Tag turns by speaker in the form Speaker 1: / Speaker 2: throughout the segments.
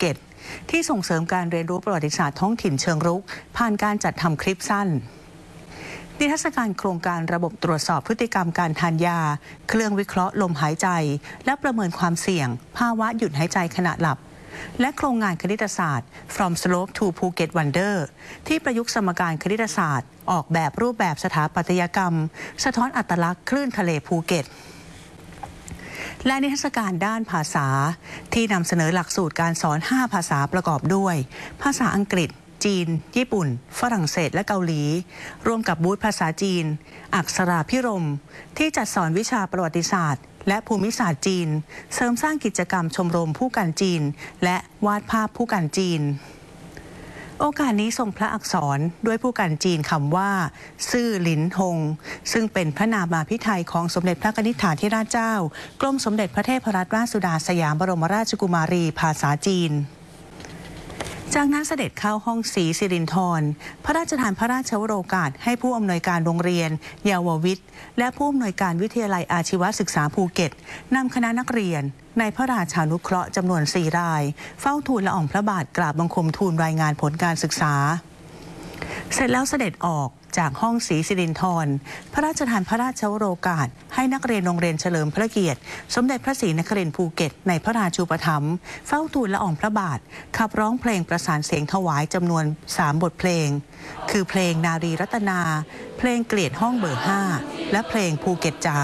Speaker 1: เก็ตที่ส่งเสริมการเรียนรู้ประวัติศาสตร์ท้องถิ่นเชิงรุกผ่านการจัดทำคลิปสั้นนิทรรศการโครงการระบบตรวจสอบพฤติกรรมการทานยาเครื่องวิเคราะห์ลมหายใจและประเมินความเสี่ยงภาวะหยุดหายใจขณะหลับและโครงงานคณิตศาสตร์ From Slope to Phuket Wonder ที่ประยุกต์สมการคณิตศาสตร์ออกแบบรูปแบบสถาปัตยกรรมสะท้อนอัตลักษณ์คลื่นทะเลภูเก็ตและนิทรรศการด้านภาษาที่นำเสนอหลักสูตรการสอน5ภาษาประกอบด้วยภาษาอังกฤษจีนญี่ปุ่นฝรั่งเศสและเกาหลีร่วมกับบูธภาษาจีนอักษราพิรมย์ที่จัดสอนวิชาประวัติศาสตร์และภูมิศาสตร์จีนเสริมสร้างกิจกรรมชมรมผู้กันจีนและวาดภาพผู้กันจีนโอกาสนี้ทรงพระอักษรด้วยผู้กันจีนคำว่าซื่อหลินฮงซึ่งเป็นพระนามาภิไธยของสมเด็จพระกนิษฐาธิราชเจ้ากรมสมเด็จพระเทพรัตนราชสุดาสยามบรมราชกุมารีภาษาจีนจากนั้นเสด็จเข้าห้องศรีสิรินธรพระราชทานพระราชวโรกาสให้ผู้อำนวยการโรงเรียนเยาววิทย์และผู้อำนวยการวิทยาลัยอาชีวศึกษาภูเก็ตนำคณะนักเรียนในพระราชานุเคราะห์จำนวน4 รายเฝ้าทูลละอองพระบาทกราบบังคมทูลรายงานผลการศึกษาเสร็จแล้วเสด็จออกจากห้องศรีสิรินธรพระราชทานพระราชวโรกาสให้นักเรียนโรงเรียนเฉลิมพระเกียรติสมเด็จพระศรีนครินทร์ภูเก็ตในพระราชูปถัมภ์เฝ้าทูลละอองพระบาทขับร้องเพลงประสานเสียงถวายจำนวน3 บทเพลงคือเพลงนารีรัตนาเพลงเกลียดห้องเบอร์ 5และเพลงภูเก็ตจ๋า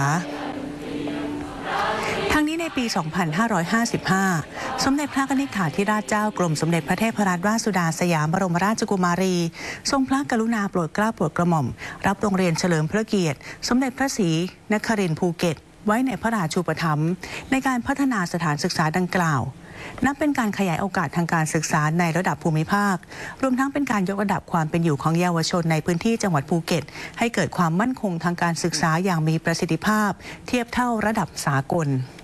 Speaker 1: ทั้งนี้ในปี 2555 สมเด็จพระกนิษฐาธิราชเจ้ากรมสมเด็จพระเทพรัตนราชสุดาสยามบรมราชกุมารีทรงพระกรุณาโปรดเกล้าโปรดกระหม่อมรับโรงเรียนเฉลิมพระเกียรติสมเด็จพระศรีนครินทร์ภูเก็ตไว้ในพระราชูปถัมภ์ในการพัฒนาสถานศึกษาดังกล่าวนับเป็นการขยายโอกาสทางการศึกษาในระดับภูมิภาครวมทั้งเป็นการยกระดับความเป็นอยู่ของเยาวชนในพื้นที่จังหวัดภูเก็ตให้เกิดความมั่นคงทางการศึกษาอย่างมีประสิทธิภาพเทียบเท่าระดับสากล